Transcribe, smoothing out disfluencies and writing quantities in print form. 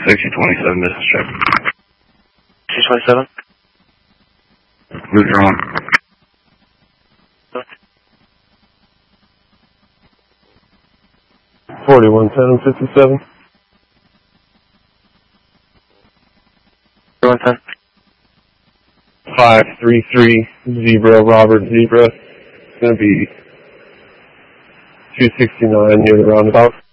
6027, this is check. 627? Route you're on. What? 4110 57. 4110? 533 Zebra, Robert Zebra. It's going to be 269 near the roundabout.